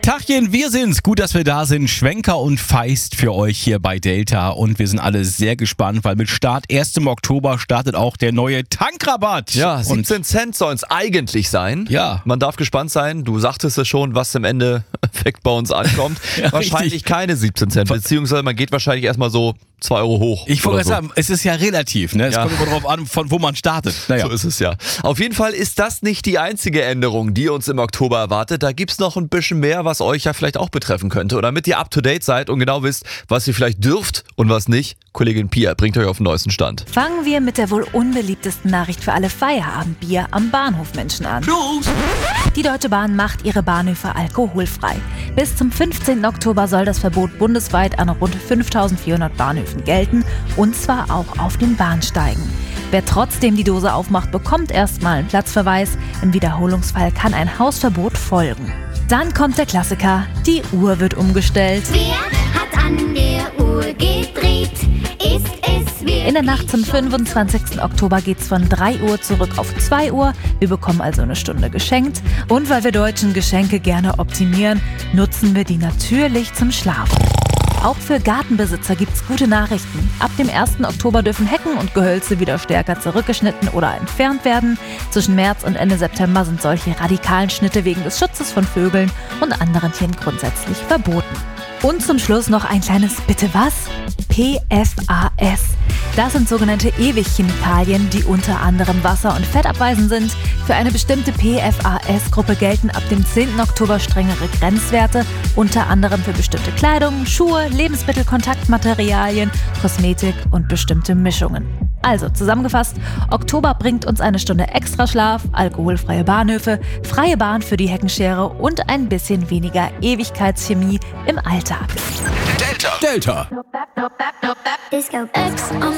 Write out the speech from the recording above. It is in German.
Tachchen, wir sind's. Gut, dass wir da sind. Schwenker und Feist für euch hier bei Delta. Und wir sind alle sehr gespannt, weil mit Start 1. Oktober startet auch der neue Tankrabatt. Ja, 17 Cent sollen es eigentlich sein. Ja. Man darf gespannt sein. Du sagtest es schon, was im Endeffekt bei uns ankommt. Ja, wahrscheinlich richtig. keine 17 Cent, beziehungsweise man geht wahrscheinlich erstmal so 2 Euro hoch. Ich wollte oder so. sagen, es ist ja relativ. Ne? Es Ja. kommt immer drauf an, von wo man startet. Naja. So ist es ja. Auf jeden Fall ist das nicht die einzige Änderung, die uns im Oktober erwartet. Da gibt's noch ein bisschen mehr, was euch ja vielleicht auch betreffen könnte. Und damit ihr up to date seid und genau wisst, was ihr vielleicht dürft und was nicht, Kollegin Pia bringt euch auf den neuesten Stand. Fangen wir mit der wohl unbeliebtesten Nachricht für alle Feierabendbier am Bahnhofmenschen an. Los! Die Deutsche Bahn macht ihre Bahnhöfe alkoholfrei. Bis zum 15. Oktober soll das Verbot bundesweit an rund 5.400 Bahnhöfen gelten, und zwar auch auf den Bahnsteigen. Wer trotzdem die Dose aufmacht, bekommt erstmal einen Platzverweis. Im Wiederholungsfall kann ein Hausverbot folgen. Dann kommt der Klassiker, die Uhr wird umgestellt. Wer hat an der Uhr gedreht? Ist es wirklich? In der Nacht zum 25. Oktober geht's von 3 Uhr zurück auf 2 Uhr. Wir bekommen also eine Stunde geschenkt. Und weil wir Deutschen Geschenke gerne optimieren, nutzen wir die natürlich zum Schlafen. Auch für Gartenbesitzer gibt's gute Nachrichten. Ab dem 1. Oktober dürfen Hecken und Gehölze wieder stärker zurückgeschnitten oder entfernt werden. Zwischen März und Ende September sind solche radikalen Schnitte wegen des Schutzes von Vögeln und anderen Tieren grundsätzlich verboten. Und zum Schluss noch ein kleines Bitte was? PFAS. Das sind sogenannte Ewigchemikalien, die unter anderem wasser- und fettabweisend sind. Für eine bestimmte PFAS-Gruppe gelten ab dem 10. Oktober strengere Grenzwerte, unter anderem für bestimmte Kleidung, Schuhe, Lebensmittelkontaktmaterialien, Kosmetik und bestimmte Mischungen. Also zusammengefasst, Oktober bringt uns eine Stunde extra Schlaf, alkoholfreie Bahnhöfe, freie Bahn für die Heckenschere und ein bisschen weniger Ewigkeitschemie im Alltag. Delta. Disco X on